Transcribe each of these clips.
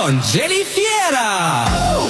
con Jenny Fiera.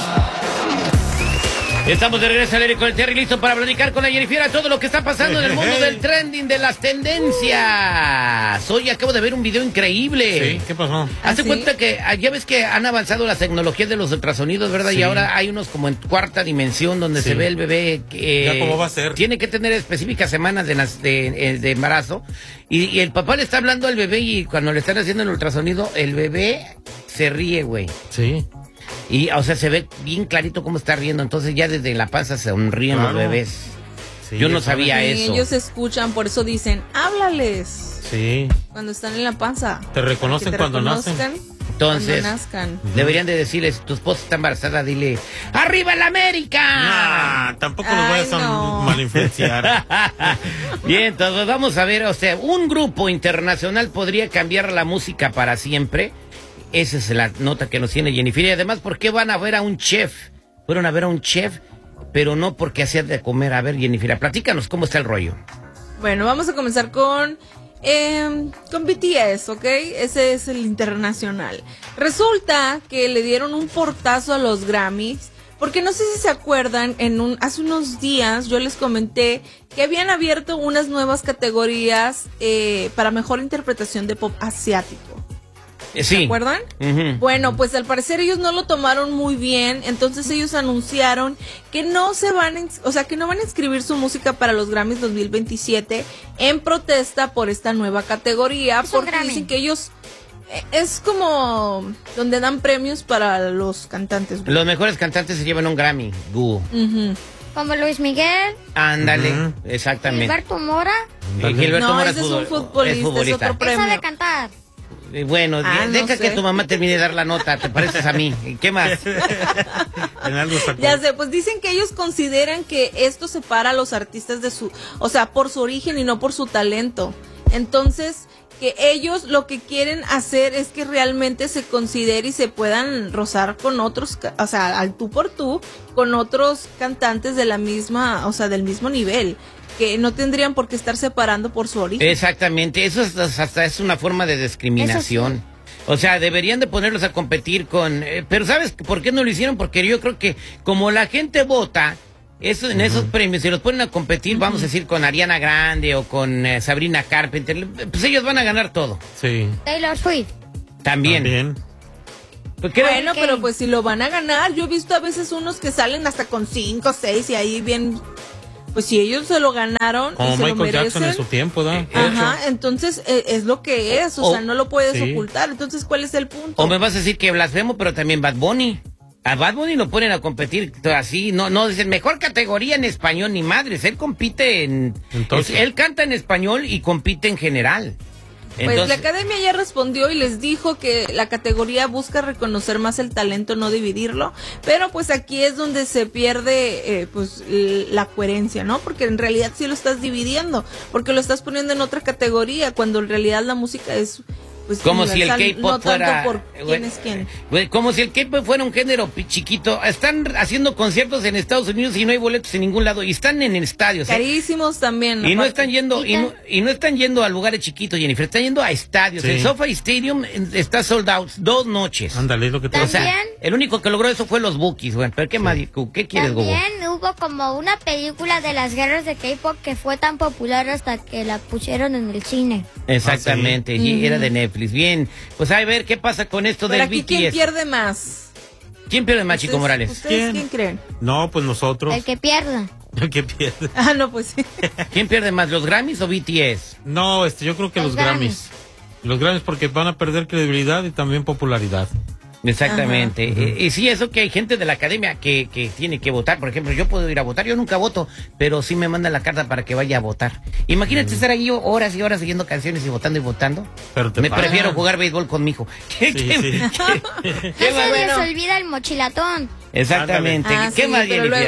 Estamos de regreso al aire con el Terry, listo para platicar con la Jenny Fiera todo lo que está pasando en el mundo del trending, de las tendencias. Hoy acabo de ver un video increíble. Sí, ¿qué pasó? Hazte cuenta que ya ves que han avanzado las tecnologías de los ultrasonidos, ¿verdad? Sí. Y ahora hay unos como en cuarta dimensión donde se ve el bebé. ¿Ya cómo va a ser? Tiene que tener específicas semanas de embarazo. Y el papá le está hablando al bebé y cuando le están haciendo el ultrasonido, el bebé se ríe, güey. Sí. Y, o sea, se ve bien clarito cómo está riendo. Entonces ya desde la panza se sonríen los bebés. Sí, yo no sabía eso. Ellos escuchan, por eso dicen, háblales. Sí. Cuando están en la panza. Te reconocen cuando nacen. Entonces, cuando nazcan. Deberían de decirles, tu esposa está embarazada, dile, ¡arriba la América! Nah, tampoco los vayas a mal influenciar. Bien, entonces vamos a ver, o sea, un grupo internacional podría cambiar la música para siempre. Esa es la nota que nos tiene Jennifer. Y además, ¿por qué van a ver a un chef? Fueron a ver a un chef, pero no porque hacía de comer. A ver, Jennifer, platícanos cómo está el rollo. Bueno, vamos a comenzar con BTS, ¿ok? Ese es el internacional. Resulta que le dieron un portazo a los Grammys, porque no sé si se acuerdan, hace unos días yo les comenté que habían abierto unas nuevas categorías para mejor interpretación de pop asiático. Sí. ¿Se acuerdan? Uh-huh. Bueno, pues al parecer ellos no lo tomaron muy bien, entonces ellos anunciaron que no que no van a inscribir su música para los Grammys 2027 en protesta por esta nueva categoría, porque dicen que ellos es como donde dan premios para los cantantes. Los mejores cantantes se llevan un Grammy, Uh-huh. Como Luis Miguel. Ándale, exactamente. Gilberto Mora. Gilberto Mora ese es un futbolista, es otro premio. Él sabe cantar. Bueno, deja que tu mamá termine de dar la nota, te pareces a mí. ¿Qué más? Ya sé, pues dicen que ellos consideran que esto separa a los artistas por su origen y no por su talento. Entonces, que ellos lo que quieren hacer es que realmente se considere y se puedan rozar con otros, o sea, al tú por tú, con otros cantantes de la misma, o sea, del mismo nivel, que no tendrían por qué estar separando por su origen. Exactamente, eso hasta es una forma de discriminación. Sí. O sea, deberían de ponerlos a competir con... pero ¿sabes por qué no lo hicieron? Porque yo creo que como la gente vota, en esos premios, si los ponen a competir, vamos a decir, con Ariana Grande o con Sabrina Carpenter, pues ellos van a ganar todo. Sí. Taylor Swift. También. Pues bueno, pero pues si lo van a ganar, yo he visto a veces unos que salen hasta con 5, 6 y ahí bien... Pues si ellos se lo ganaron como y se Michael lo merecen, Jackson en su tiempo, ¿da? Ajá, entonces es lo que es, o sea, no lo puedes ocultar. Entonces, ¿cuál es el punto? O me vas a decir que blasfemo, pero también Bad Bunny. A Bad Bunny lo ponen a competir así, no dicen mejor categoría en español ni madres, él compite él canta en español y compite en general. Pues la academia ya respondió y les dijo que la categoría busca reconocer más el talento, no dividirlo, pero pues aquí es donde se pierde pues la coherencia, ¿no? Porque en realidad sí lo estás dividiendo, porque lo estás poniendo en otra categoría, cuando en realidad la música es... Pues como si el K-pop no fuera... tanto por quién es quién. Como si el K-pop fuera un género chiquito. Están haciendo conciertos en Estados Unidos y no hay boletos en ningún lado. Y están en estadios. Carísimos también. Y no están yendo y no están yendo a lugares chiquitos, Jennifer. Están yendo a estadios. Sí. El SoFi Stadium está sold out 2 noches. Ándale, es lo que te... O sea, el único que logró eso fue los Bookies. Bueno, pero ¿qué más? ¿Qué quieres, Gogo? También hubo como una película de las guerras de K-pop que fue tan popular hasta que la pusieron en el cine. Exactamente. Y era de Netflix. Bien, pues a ver qué pasa con esto del BTS. ¿Quién pierde más? ¿Quién pierde más, Chico Morales? ¿Ustedes quién creen? No, pues nosotros. El que pierda. El que pierde. Ah, no, pues sí. ¿Quién pierde más, los Grammys o BTS? No, yo creo que los Grammys. Los Grammys porque van a perder credibilidad y también popularidad. Exactamente. Y sí, eso que hay gente de la academia que tiene que votar. Por ejemplo, yo puedo ir a votar, yo nunca voto, pero sí me mandan la carta para que vaya a votar. Imagínate estar ahí horas y horas siguiendo canciones y votando y votando. Prefiero jugar béisbol con mi hijo. No se les olvida el mochilatón. Exactamente. ¿Qué más, pero luego,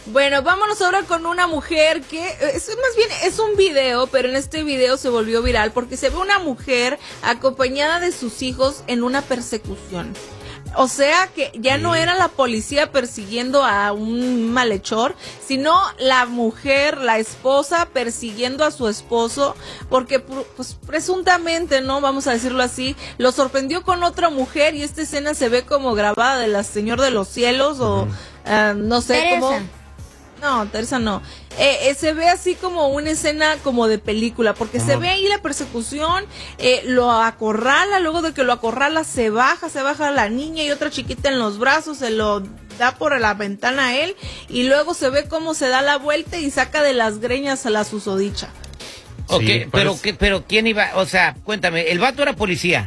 Bueno, vámonos ahora con una mujer que más bien es un video, pero en este video se volvió viral porque se ve una mujer acompañada de sus hijos en una persecución. O sea que ya no era la policía persiguiendo a un malhechor, sino la mujer, la esposa, persiguiendo a su esposo, porque pues presuntamente, ¿no? Vamos a decirlo así, lo sorprendió con otra mujer y esta escena se ve como grabada de la Señor de los Cielos o no sé Teresa. cómo. No, Teresa no. Se ve así como una escena como de película, porque se ve ahí la persecución, lo acorrala, luego de que lo acorrala se baja la niña y otra chiquita en los brazos, se lo da por la ventana a él y luego se ve cómo se da la vuelta y saca de las greñas a la susodicha. Ok, Sí, pero ¿quién iba? O sea, cuéntame, ¿el vato era policía?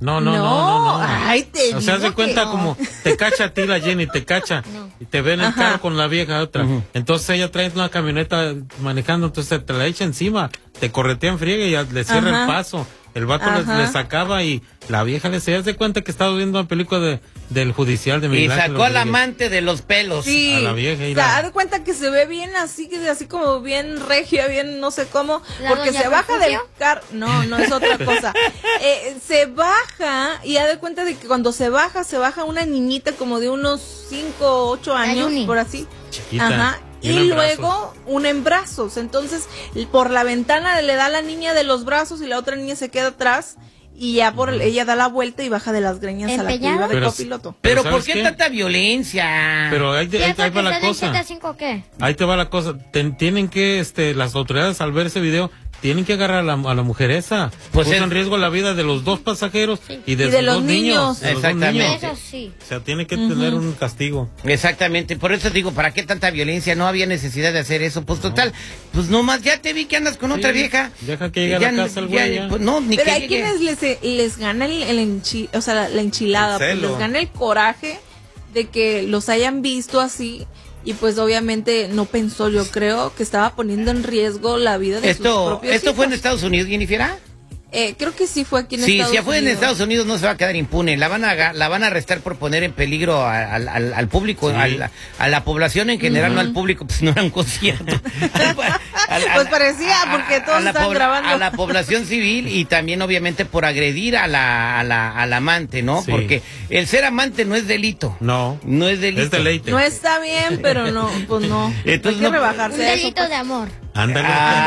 No. Ay, te O sea, digo se cuenta que no. como te cacha a ti la Jenny, te cacha y te ve en el carro con la vieja otra. Entonces ella trae una camioneta manejando, entonces te la echa encima, te corretea en friega y ya le cierra el paso. El vato le sacaba y la vieja le se hace cuenta que estaba viendo una película del judicial de Miguel Y Ángel sacó al Rodríguez. amante de los pelos. Sí, a la vieja y o sea, la- haz de cuenta que se ve bien así como bien regia, bien no sé cómo, ¿La porque doña se baja del Refugio? carro, no es otra cosa, se baja y haz de cuenta de que cuando se baja una niñita como de unos 5 o 8 años, Yuni. por así, Chiquita. ajá, Y y una en luego una en brazos, entonces por la ventana le da a la niña de los brazos y la otra niña se queda atrás. Y ya ella da la vuelta y baja de las greñas a la que ¿Empeñado? iba de Pero- copiloto. Pero ¿sabes ¿por qué qué? tanta violencia? Pero ahí ¿Qué fue va que la está en cosa. Z5 o qué? Ahí te va la cosa. Tienen que, las autoridades al ver ese video, tienen que agarrar a la mujer esa. Pues Puso es- en riesgo la vida de los dos pasajeros y de, Y de sus los dos niños. de los dos Exactamente. niños. Eso sí. O sea, tiene que tener un castigo. Exactamente, por eso digo, ¿para qué tanta violencia? No había necesidad de hacer eso. Pues total, pues nomás ya te vi que andas con otra vieja. Deja que llegue a la casa el güey, ya. Pues no, ni Pero que hay llegue. quienes les gana o sea, la enchilada, pues celo. les gana el coraje de que los hayan visto así y pues obviamente no pensó, yo creo, que estaba poniendo en riesgo la vida de sus propios ¿Esto fue en hijos. Estados Unidos, Jennifer? Creo que sí fue aquí en Sí, Estados si fue en Unidos. Estados Unidos no se va a quedar impune. La van a arrestar por poner en peligro al público, Sí. a la población en general, no al público, pues no era un concierto. Pues parecía, porque todos están grabando. A la población civil y también obviamente por agredir al amante, ¿no? Sí. Porque el ser amante no es delito. No. No es delito. Es deleite. No está bien, pero no, pues no. Entonces hay que no- rebajarse Un a eso, delito pues. de amor. Ándale.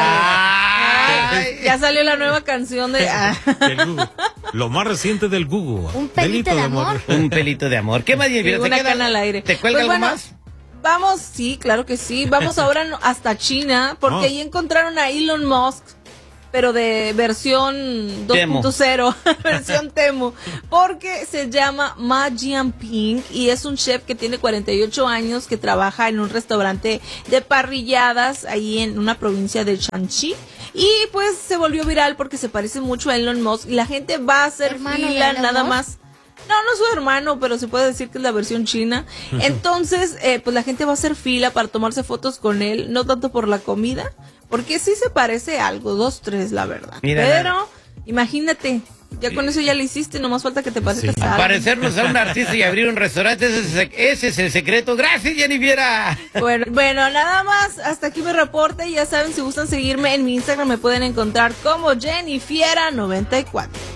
Ay. Ya salió la nueva canción de... Del Google. Lo más reciente del Google. Un pelito de amor. Un pelito de amor. ¿Qué más, Jennifer? una cana al aire. ¿Te cuelga Pues algo bueno, más? Vamos, sí, claro que sí. Vamos ahora hasta China, porque Oh. ahí encontraron a Elon Musk, pero de versión Temu. 2.0, versión Temu, porque se llama Ma Jianping y es un chef que tiene 48 años, que trabaja en un restaurante de parrilladas ahí en una provincia de Shanxi. Y pues se volvió viral porque se parece mucho a Elon Musk y la gente va a hacer ¿Hermano de fila Elon nada Musk? más. No es su hermano, pero se puede decir que es la versión china. Entonces, pues la gente va a hacer fila para tomarse fotos con él, no tanto por la comida, porque sí se parece algo, 2, 3, la verdad. Mira, Pero, imagínate, ya con eso ya lo hiciste, nomás falta que te parezcas a alguien. Parecernos a un artista y abrir un restaurante, ese es el secreto. Gracias, Jennifer. Bueno, nada más, hasta aquí mi reporte. Ya saben, si gustan seguirme en mi Instagram, me pueden encontrar como Jennifiera94.